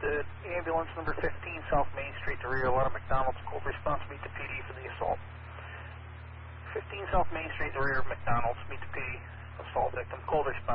to ambulance number 15 South Main Street, the rear lot of McDonald's. Cold response, meet the PD for the assault. 15 South Main Street, the rear of McDonald's, meet the PD. Assault victim. Cold response.